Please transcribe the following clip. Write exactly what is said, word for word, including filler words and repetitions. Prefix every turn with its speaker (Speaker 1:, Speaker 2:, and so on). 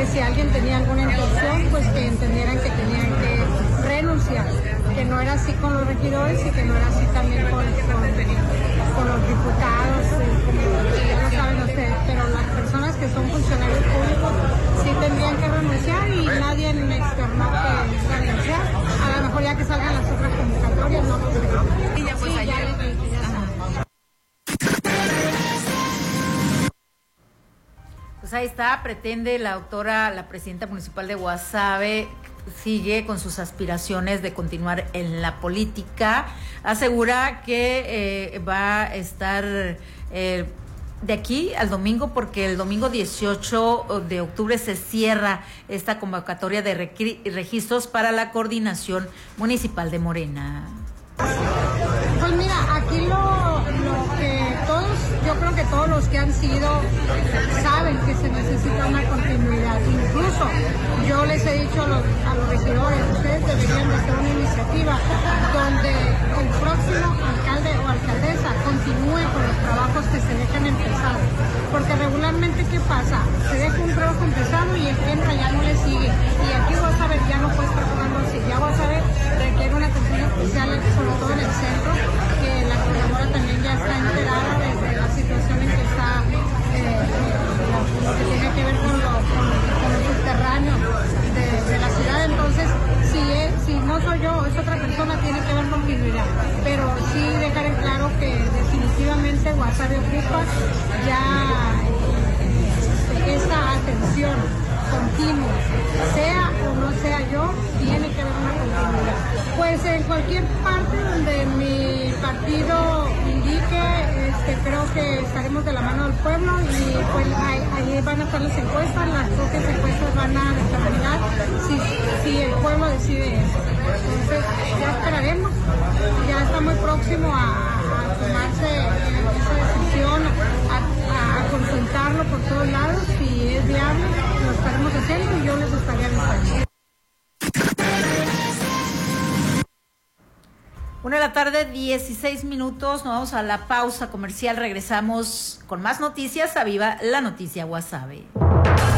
Speaker 1: que si alguien tenía alguna intención, pues que entendieran que tenían que renunciar, que no era así con los regidores y que no era así también con, con, con los diputados, como ya lo saben ustedes, pero las personas que son funcionarios públicos sí tendrían que renunciar y nadie me externó que renunciar. A lo mejor ya que salgan las otras convocatorias, no lo sé.
Speaker 2: Y ya pues
Speaker 1: sí,
Speaker 2: ayer.
Speaker 1: Ya, ya, ya
Speaker 2: Pues ahí está, pretende la doctora, la presidenta municipal de Guasave, sigue con sus aspiraciones de continuar en la política, asegura que eh, va a estar eh, de aquí al domingo, porque el domingo dieciocho de octubre se cierra esta convocatoria de registros registros para la coordinación municipal de Morena.
Speaker 1: Pues mira, aquí lo, lo que todos, yo creo que todos los que han sido saben que se necesita una continuidad. Incluso yo les he dicho a los, a los regidores, ustedes deberían de hacer una iniciativa donde el próximo alcalde o alcaldesa continúe con los trabajos que se dejan empezar. Porque regularmente, ¿qué pasa? Se deja un trabajo empezado y el que entra ya no le sigue. Y aquí vas a ver, ya no puede estar jugando así. Ya vas a ver, requiere una atención especial, sobre todo en el centro, que la coordinadora también ya está enterada desde la situación en que está, eh, lo que tiene que ver con lo, con, con lo subterráneo de, de la ciudad. Entonces, si, es, si no soy yo, es otra persona, tiene que haber continuidad. Pero sí dejar en claro que definitivamente Guasave ocupa ya eh, esa atención continua, sea o no sea yo, tiene que haber una continuidad. Pues en cualquier parte donde mi partido indique, este, creo que estaremos de la mano del pueblo y pues ahí, ahí van a estar las encuestas, las propias encuestas van a determinar si, si el pueblo decide eso. Entonces ya esperaremos, ya está muy próximo a, a tomarse esa decisión, a, a consultarlo por todos lados, si es viable lo estaremos haciendo y yo les estaré avisando.
Speaker 2: Una de la tarde, dieciséis minutos, nos vamos a la pausa comercial, regresamos con más noticias a Viva la Noticia Guasave.